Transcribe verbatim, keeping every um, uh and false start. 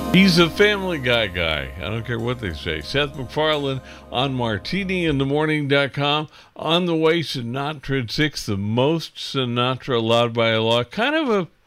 He's a Family Guy guy. I don't care what they say. Seth MacFarlane on martini in the morning dot com. On the way, Sinatra at six, the most Sinatra allowed by law. Kind of a